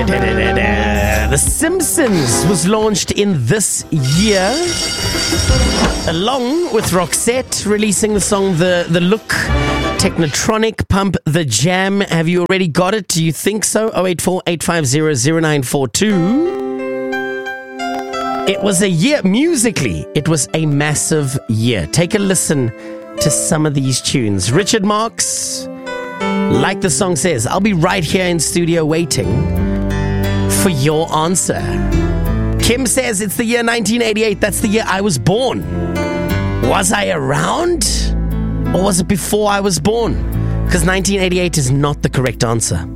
The Simpsons was launched in this year, along with Roxette releasing the song The Look, Technotronic, Pump the Jam. Have you already got it? Do you think so? 084-850-0942. It was a year, musically, it was a massive year. Take a listen to some of these tunes. Richard Marx, like the song says, I'll be right here in studio waiting for your answer. Kim says it's the year 1988. That's the year I was born. Was I around? Or was it before I was born? Because 1988 is not the correct answer.